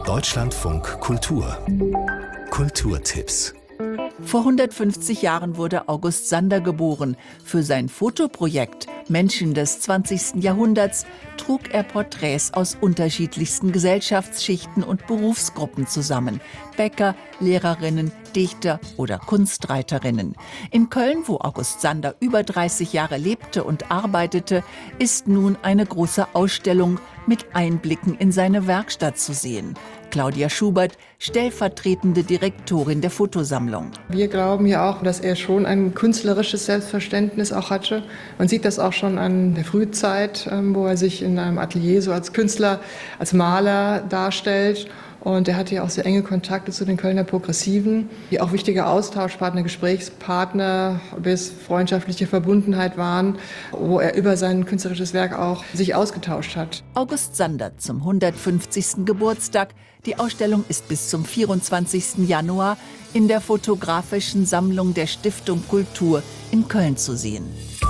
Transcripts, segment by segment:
Deutschlandfunk Kultur. Kulturtipps. Vor 150 Jahren wurde August Sander geboren. Für sein Fotoprojekt Menschen des 20. Jahrhunderts trug er Porträts aus unterschiedlichsten Gesellschaftsschichten und Berufsgruppen zusammen. Bäcker, Lehrerinnen, Dichter oder Kunstreiterinnen. In Köln, wo August Sander über 30 Jahre lebte und arbeitete, ist nun eine große Ausstellung mit Einblicken in seine Werkstatt zu sehen. Claudia Schubert, stellvertretende Direktorin der Fotosammlung. Wir glauben ja auch, dass er schon ein künstlerisches Selbstverständnis auch hatte. Man sieht das auch schon an der Frühzeit, wo er sich in einem Atelier so als Künstler, als Maler darstellt. Und er hatte ja auch sehr enge Kontakte zu den Kölner Progressiven, die auch wichtige Austauschpartner, Gesprächspartner bis freundschaftliche Verbundenheit waren, wo er über sein künstlerisches Werk auch sich ausgetauscht hat. August Sander zum 150. Geburtstag. Die Ausstellung ist bis zum 24. Januar in der fotografischen Sammlung der Stiftung Kultur in Köln zu sehen.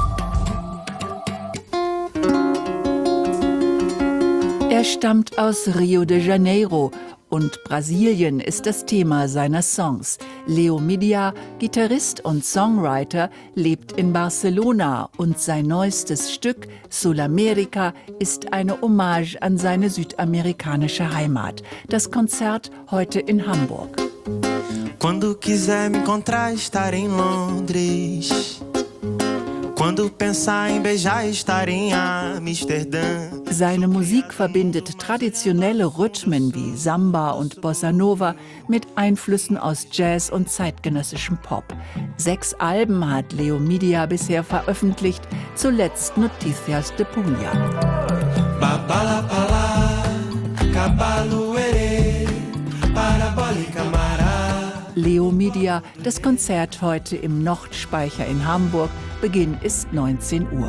Er stammt aus Rio de Janeiro und Brasilien ist das Thema seiner Songs. Leo Midia, Gitarrist und Songwriter, lebt in Barcelona und sein neuestes Stück Sulamérica ist eine Hommage an seine südamerikanische Heimat. Das Konzert heute in Hamburg. Quando quiser me encontrar, estar em Londres. Quando pensar em beijar, estar em Amsterdã. Seine Musik verbindet traditionelle Rhythmen wie Samba und Bossa Nova mit Einflüssen aus Jazz und zeitgenössischem Pop. 6 Alben hat Leo Midia bisher veröffentlicht, zuletzt Noticias de Punja. Leo Midia, das Konzert heute im Nordspeicher in Hamburg. Beginn ist 19 Uhr.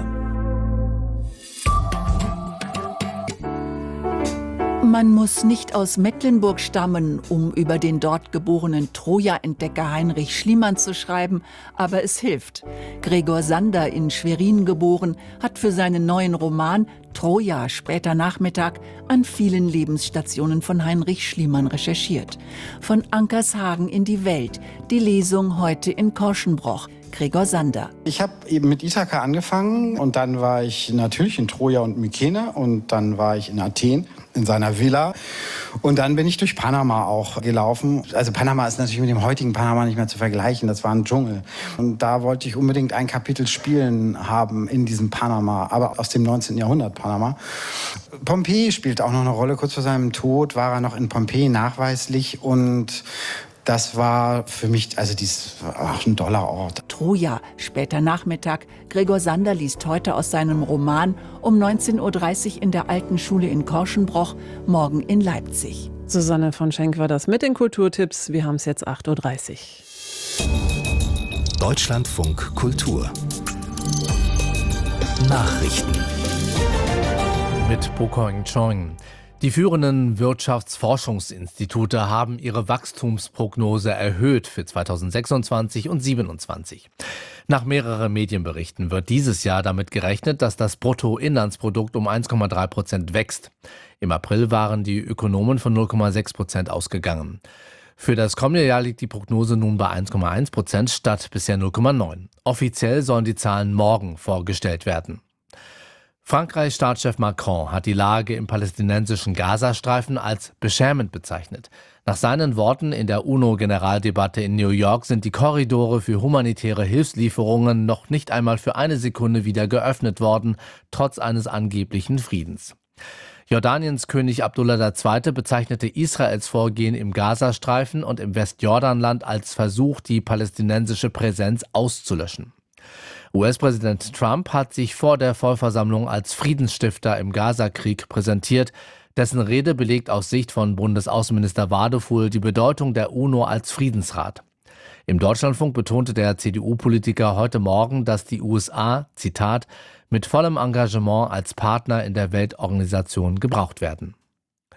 Man muss nicht aus Mecklenburg stammen, um über den dort geborenen Troja-Entdecker Heinrich Schliemann zu schreiben, aber es hilft. Gregor Sander, in Schwerin geboren, hat für seinen neuen Roman Troja später Nachmittag an vielen Lebensstationen von Heinrich Schliemann recherchiert. Von Ankershagen in die Welt, die Lesung heute in Korschenbroich. Gregor Sander. Ich habe eben mit Ithaka angefangen und dann war ich natürlich in Troja und Mykene und dann war ich in Athen in seiner Villa und dann bin ich durch Panama auch gelaufen. Also Panama ist natürlich mit dem heutigen Panama nicht mehr zu vergleichen, das war ein Dschungel. Und da wollte ich unbedingt ein Kapitel spielen haben in diesem Panama, aber aus dem 19. Jahrhundert Panama. Pompeji spielt auch noch eine Rolle, kurz vor seinem Tod war er noch in Pompeji nachweislich und das war für mich, also dies war auch ein toller Ort. Troja, später Nachmittag. Gregor Sander liest heute aus seinem Roman um 19.30 Uhr in der Alten Schule in Korschenbroich, morgen in Leipzig. Susanne von Schenk war das mit den Kulturtipps. Wir haben es jetzt 8.30 Uhr. Deutschlandfunk Kultur. Nachrichten. Mit Bokoing Chong. Die führenden Wirtschaftsforschungsinstitute haben ihre Wachstumsprognose erhöht für 2026 und 2027. Nach mehreren Medienberichten wird dieses Jahr damit gerechnet, dass das Bruttoinlandsprodukt um 1,3% wächst. Im April waren die Ökonomen von 0,6% ausgegangen. Für das kommende Jahr liegt die Prognose nun bei 1,1% statt bisher 0,9%. Offiziell sollen die Zahlen morgen vorgestellt werden. Frankreichs Staatschef Macron hat die Lage im palästinensischen Gazastreifen als beschämend bezeichnet. Nach seinen Worten in der UNO-Generaldebatte in New York sind die Korridore für humanitäre Hilfslieferungen noch nicht einmal für eine Sekunde wieder geöffnet worden, trotz eines angeblichen Friedens. Jordaniens König Abdullah II. Bezeichnete Israels Vorgehen im Gazastreifen und im Westjordanland als Versuch, die palästinensische Präsenz auszulöschen. US-Präsident Trump hat sich vor der Vollversammlung als Friedensstifter im Gazakrieg präsentiert. Dessen Rede belegt aus Sicht von Bundesaußenminister Wadefuhl die Bedeutung der UNO als Friedensrat. Im Deutschlandfunk betonte der CDU-Politiker heute Morgen, dass die USA, Zitat, mit vollem Engagement als Partner in der Weltorganisation gebraucht werden.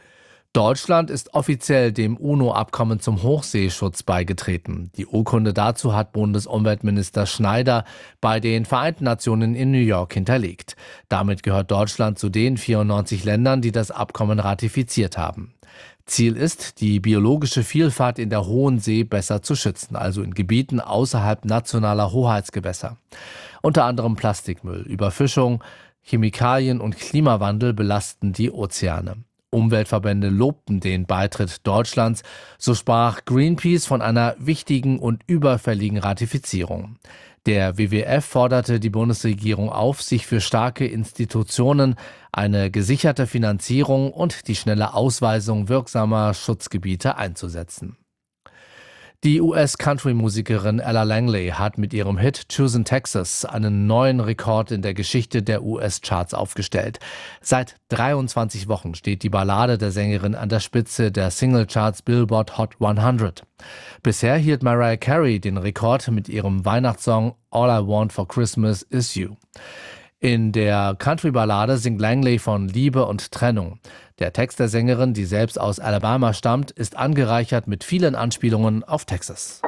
Deutschland ist offiziell dem UNO-Abkommen zum Hochseeschutz beigetreten. Die Urkunde dazu hat Bundesumweltminister Schneider bei den Vereinten Nationen in New York hinterlegt. Damit gehört Deutschland zu den 94 Ländern, die das Abkommen ratifiziert haben. Ziel ist, die biologische Vielfalt in der Hohen See besser zu schützen, also in Gebieten außerhalb nationaler Hoheitsgewässer. Unter anderem Plastikmüll, Überfischung, Chemikalien und Klimawandel belasten die Ozeane. Umweltverbände lobten den Beitritt Deutschlands, so sprach Greenpeace von einer wichtigen und überfälligen Ratifizierung. Der WWF forderte die Bundesregierung auf, sich für starke Institutionen, eine gesicherte Finanzierung und die schnelle Ausweisung wirksamer Schutzgebiete einzusetzen. Die US-Country-Musikerin Ella Langley hat mit ihrem Hit Choosing Texas einen neuen Rekord in der Geschichte der US-Charts aufgestellt. Seit 23 Wochen steht die Ballade der Sängerin an der Spitze der Singlecharts Billboard Hot 100. Bisher hielt Mariah Carey den Rekord mit ihrem Weihnachtssong All I Want for Christmas Is You. In der Country-Ballade singt Langley von Liebe und Trennung. Der Text der Sängerin, die selbst aus Alabama stammt, ist angereichert mit vielen Anspielungen auf Texas.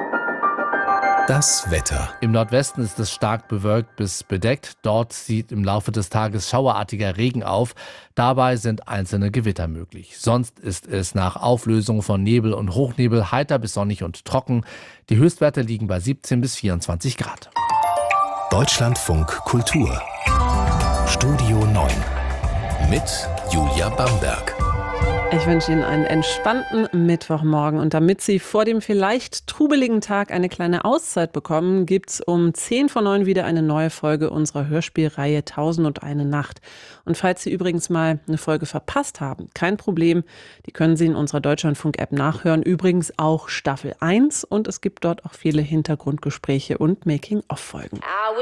Das Wetter. Im Nordwesten ist es stark bewölkt bis bedeckt. Dort zieht im Laufe des Tages schauerartiger Regen auf. Dabei sind einzelne Gewitter möglich. Sonst ist es nach Auflösung von Nebel und Hochnebel heiter bis sonnig und trocken. Die Höchstwerte liegen bei 17 bis 24 Grad. Deutschlandfunk Kultur. Studio 9 mit Julia Bamberg. Ich wünsche Ihnen einen entspannten Mittwochmorgen. Und damit Sie vor dem vielleicht trubeligen Tag eine kleine Auszeit bekommen, gibt's um 10:09 wieder eine neue Folge unserer Hörspielreihe 1001 Nacht. Und falls Sie übrigens mal eine Folge verpasst haben, kein Problem. Die können Sie in unserer Deutschlandfunk-App nachhören. Übrigens auch Staffel 1. Und es gibt dort auch viele Hintergrundgespräche und Making-of-Folgen.